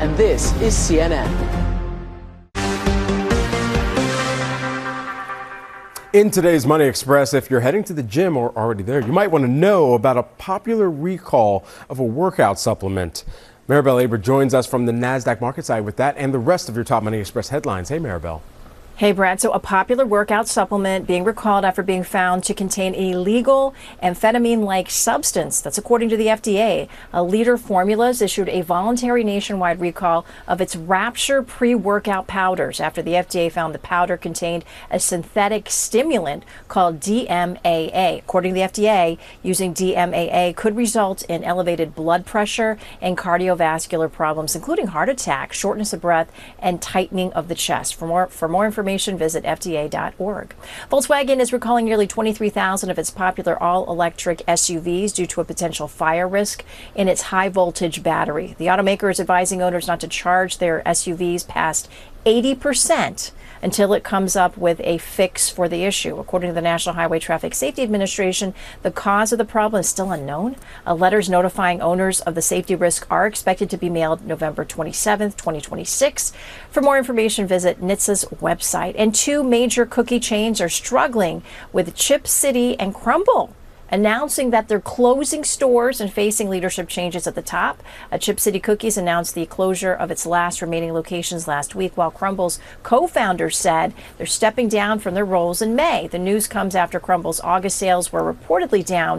and this is CNN. In today's Money Express, if you're heading to the gym or already there, you might want to know about a popular recall of a workout supplement. Maribel Aber joins us from the NASDAQ market side with that and the rest of your top Money Express headlines. Hey, Maribel. Hey, Brad. So a popular workout supplement being recalled after being found to contain illegal amphetamine-like substance. That's according to the FDA. Leader Formulas issued a voluntary nationwide recall of its Rapture pre-workout powders after the FDA found the powder contained a synthetic stimulant called DMAA. According to the FDA, using DMAA could result in elevated blood pressure and cardiovascular problems, including heart attack, shortness of breath, and tightening of the chest. For more information, visit FDA.org. Volkswagen is recalling nearly 23,000 of its popular all-electric SUVs due to a potential fire risk in its high-voltage battery. The automaker is advising owners not to charge their SUVs past 80% until it comes up with a fix for the issue. According to the National Highway Traffic Safety Administration, the cause of the problem is still unknown. Letters notifying owners of the safety risk are expected to be mailed November 27th, 2026. For more information, visit NHTSA's website. And two major cookie chains are struggling with Chip City and Crumbl, announcing that they're closing stores and facing leadership changes at the top. Chip City Cookies announced the closure of its last remaining locations last week, while Crumbl's co-founders said they're stepping down from their roles in May. The news comes after Crumbl's August sales were reportedly down